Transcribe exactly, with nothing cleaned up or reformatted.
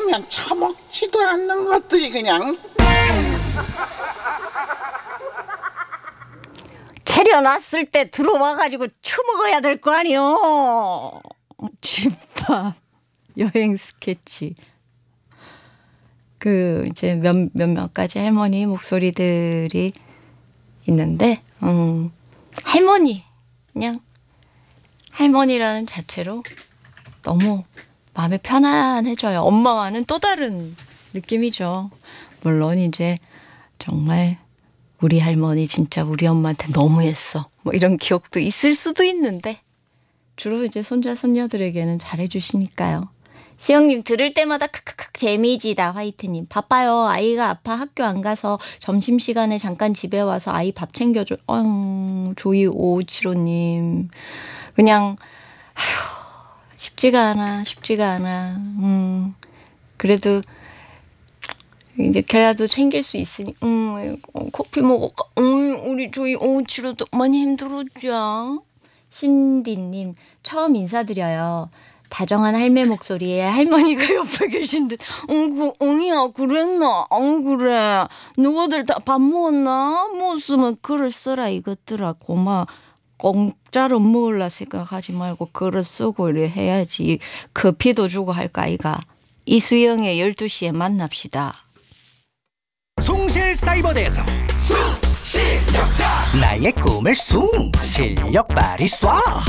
그냥 처먹지도 않는 것들이 그냥. 차려놨을 때 들어와가지고 처먹어야 될 거 아니요. 집밥 여행 스케치. 그 이제 몇, 몇몇 가지 할머니 목소리들이 있는데, 음, 할머니 그냥 할머니라는 자체로 너무 마음이 편안해져요. 엄마와는 또 다른 느낌이죠. 물론 이제 정말 우리 할머니 진짜 우리 엄마한테 너무했어, 뭐 이런 기억도 있을 수도 있는데 주로 이제 손자 손녀들에게는 잘해주시니까요. 시영님 들을 때마다 크크크 재미지다. 화이트님 바빠요. 아이가 아파 학교 안 가서 점심시간에 잠깐 집에 와서 아이 밥 챙겨줘. 어휴, 조이 오칠오님 그냥 아휴, 쉽지가 않아 쉽지가 않아. 음, 그래도 이제 걔라도 챙길 수 있으니 음, 커피 먹을까? 음, 우리 조이 오칠오도 많이 힘들었죠. 신디님 처음 인사드려요. 다정한 할매 목소리에 할머니가 옆에 계신 듯. 응, 그, 엉이야, 그랬나? 안 그래. 누구들 다 밥 먹었나? 먹었으면 글을 써라, 이것들아. 고마. 공짜로 먹을라 생각하지 말고 글을 쓰고 이래 해야지. 커피도 주고 할까, 아이가. 이수영의 열두 시에 만납시다. 숭실사이버대에서 숭실력자 나의 꿈을 숭 실력 발휘 쏴